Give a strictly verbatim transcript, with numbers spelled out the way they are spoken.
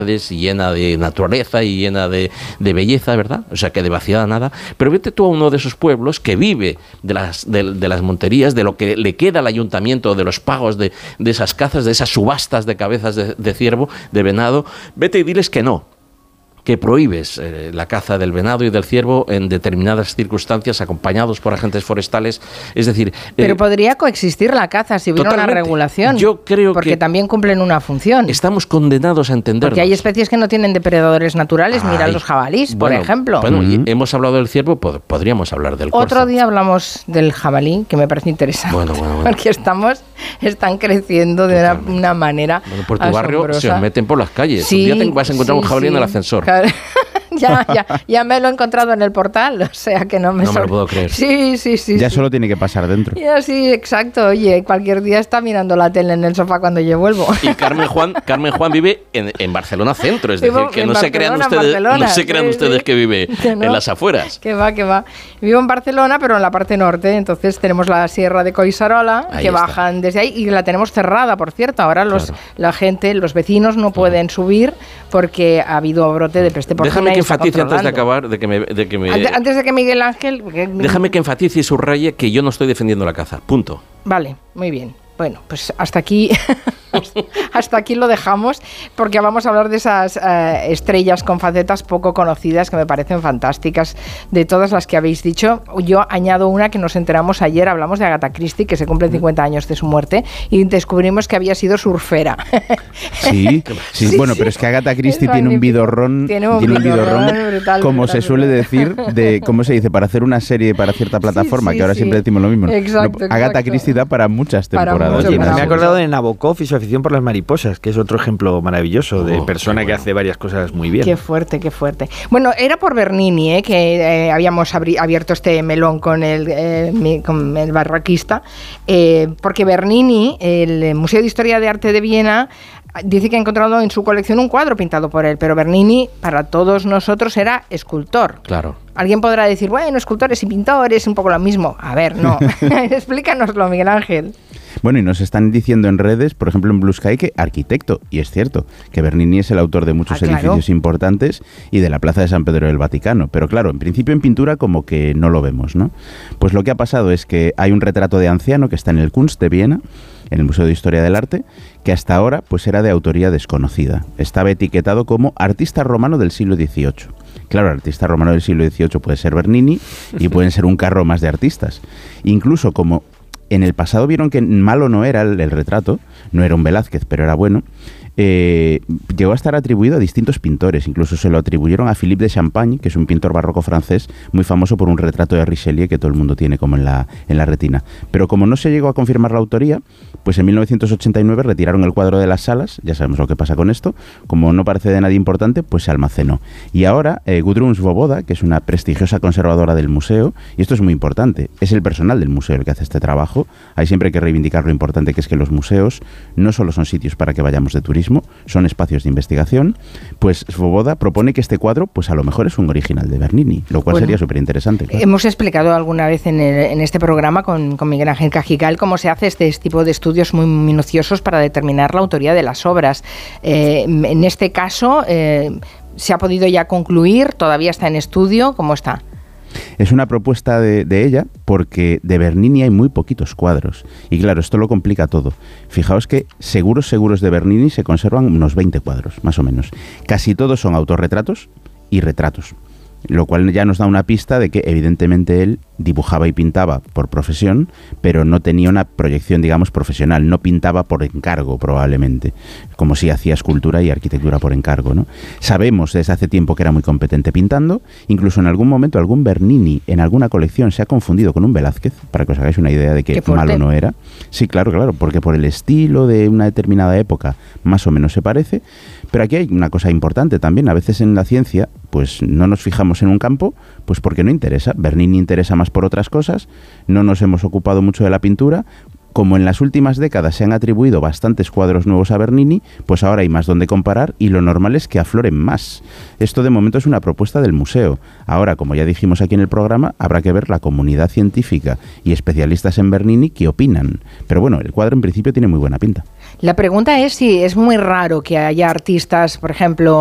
y llena de naturaleza y llena de, de belleza, ¿verdad? O sea, que de vaciada nada. Pero vete tú a uno de esos pueblos que vive de las, de, de las monterías, de lo que le queda al ayuntamiento, de los pagos de, de esas cazas, de esas subastas de cabezas de, de ciervo, de venado. Vete y diles que no, que prohíbes eh, la caza del venado y del ciervo en determinadas circunstancias, acompañados por agentes forestales. Es decir... Pero eh, podría coexistir la caza si hubiera una regulación. Yo creo porque que... también cumplen una función. Estamos condenados a entendernos. Porque hay especies que no tienen depredadores naturales. Ay, mira los jabalís, bueno, por ejemplo. Bueno, uh-huh. y hemos hablado del ciervo, pod- podríamos hablar del corzo. Otro día hablamos del jabalí, que me parece interesante. Bueno, bueno, bueno. Porque estamos, están creciendo de una, una manera Bueno, por tu asombrosa. Barrio se os meten por las calles. Sí, un día te vas a encontrar sí, un jabalí sí. en el ascensor. Claro. Ya, ya, ya me lo he encontrado en el portal, o sea que no me... No me lo puedo creer. Sí, sí, sí. Ya sí. solo tiene que pasar dentro. Ya, sí, exacto. Oye, cualquier día está mirando la tele en el sofá cuando yo vuelvo. Y Carmen Juan, Carmen Juan vive en, en Barcelona Centro, es Vivo decir, que en no se crean Barcelona, ustedes, Barcelona, no se crean sí, ustedes sí. que vive Que no. en las afueras. Que va, que va. Vivo en Barcelona, pero en la parte norte. Entonces tenemos la Sierra de Collserola, Ahí que está. bajan desde ahí y la tenemos cerrada, por cierto. Ahora los, Claro. la gente, los vecinos no pueden subir porque ha habido brote de peste porcina. Déjame y que está enfatice antes de controlando. acabar, de que me, de que me Antes, antes de que Miguel Ángel... porque- déjame que enfatice y subraye que yo no estoy defendiendo la caza. Punto. Vale, muy bien. Bueno, pues hasta aquí, hasta aquí lo dejamos, porque vamos a hablar de esas eh, estrellas con facetas poco conocidas que me parecen fantásticas, de todas las que habéis dicho. Yo añado una que nos enteramos ayer, hablamos de Agatha Christie, que se cumplen cincuenta años de su muerte, y descubrimos que había sido surfera. Sí, sí, Sí, bueno, sí. pero es que Agatha Christie Es tiene un magnífico. vidorrón, Tiene un tiene un vidorrón vidorrón, brutal, como brutal, se suele brutal. decir, de, ¿cómo se dice? Para hacer una serie para cierta plataforma, sí, que ahora sí. siempre decimos lo mismo. ¿no? Exacto, No, Agatha exacto. Christie da para muchas Para temporadas. mucho, Oye, para me he mucho. acordado de Nabokov y su afición por las mariposas, que es otro ejemplo maravilloso de Oh, persona qué que bueno. hace varias cosas muy bien. Qué fuerte, qué fuerte. Bueno, era por Bernini, ¿eh? que eh, habíamos abri- abierto este melón con el, eh, mi- con el barraquista, eh, porque Bernini, el Museo de Historia de Arte de Viena, dice que ha encontrado en su colección un cuadro pintado por él, pero Bernini para todos nosotros era escultor. Claro. Alguien podrá decir, bueno, escultores y pintores, un poco lo mismo. A ver, no. Explícanoslo, Miguel Ángel. Bueno, y nos están diciendo en redes, por ejemplo en Blue Sky, que arquitecto, y es cierto, que Bernini es el autor de muchos Ah, claro. edificios importantes y de la Plaza de San Pedro del Vaticano, pero claro, en principio en pintura como que no lo vemos, ¿no? Pues lo que ha pasado es que hay un retrato de anciano que está en el Kunst de Viena, en el Museo de Historia del Arte, que hasta ahora pues era de autoría desconocida. Estaba etiquetado como artista romano del siglo dieciocho. Claro, artista romano del siglo dieciocho puede ser Bernini y pueden ser un carro más de artistas. Incluso como en el pasado vieron que malo no era el, el retrato, no era un Velázquez, pero era bueno, eh, llegó a estar atribuido a distintos pintores, incluso se lo atribuyeron a Philippe de Champagne, que es un pintor barroco francés muy famoso por un retrato de Richelieu que todo el mundo tiene como en la, en la retina. Pero como no se llegó a confirmar la autoría, pues en mil novecientos ochenta y nueve retiraron el cuadro de las salas, ya sabemos lo que pasa con esto, como no parece de nadie importante, pues se almacenó. Y ahora eh, Gudrun Svoboda, que es una prestigiosa conservadora del museo, y esto es muy importante, es el personal del museo el que hace este trabajo, hay siempre que reivindicar lo importante que es que los museos no solo son sitios para que vayamos de turismo, son espacios de investigación, pues Svoboda propone que este cuadro, pues a lo mejor es un original de Bernini, lo cual Bueno, sería súper interesante. Claro. Hemos explicado alguna vez en, el- en este programa con, con Miguel Ángel Cajigal cómo se hace este tipo de estudios muy minuciosos para determinar la autoría de las obras. Eh, en este caso, eh, ¿se ha podido ya concluir? ¿Todavía está en estudio? ¿Cómo está? Es una propuesta de, de ella porque de Bernini hay muy poquitos cuadros. Y claro, esto lo complica todo. Fijaos que seguros, seguros de Bernini se conservan unos veinte cuadros, más o menos. Casi todos son autorretratos y retratos. Lo cual ya nos da una pista de que evidentemente él dibujaba y pintaba por profesión, pero no tenía una proyección, digamos, profesional. No pintaba por encargo, probablemente, como si hacía escultura y arquitectura por encargo, ¿no? Sabemos desde hace tiempo que era muy competente pintando. Incluso en algún momento algún Bernini en alguna colección se ha confundido con un Velázquez, para que os hagáis una idea de que malo no era. Sí, claro, claro, porque por el estilo de una determinada época más o menos se parece. Pero aquí hay una cosa importante también. A veces en la ciencia, pues no nos fijamos en un campo, pues porque no interesa. Bernini interesa más por otras cosas, no nos hemos ocupado mucho de la pintura. Como en las últimas décadas se han atribuido bastantes cuadros nuevos a Bernini, pues ahora hay más donde comparar y lo normal es que afloren más. Esto de momento es una propuesta del museo. Ahora, como ya dijimos aquí en el programa, habrá que ver la comunidad científica y especialistas en Bernini qué opinan. Pero bueno, el cuadro en principio tiene muy buena pinta. La pregunta es si es muy raro que haya artistas, por ejemplo,